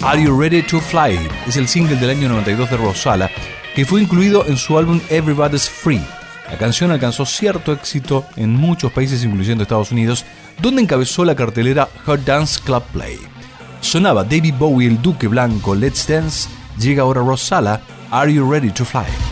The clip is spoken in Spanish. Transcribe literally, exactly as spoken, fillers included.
Are You Ready to Fly es el single del año noventa y dos de Rosala, que fue incluido en su álbum Everybody's Free. La canción alcanzó cierto éxito en muchos países, incluyendo Estados Unidos, donde encabezó la cartelera Hot Dance Club Play. Sonaba David Bowie, el Duque Blanco, Let's Dance. Llega ahora Rosala, Are You Ready to Fly?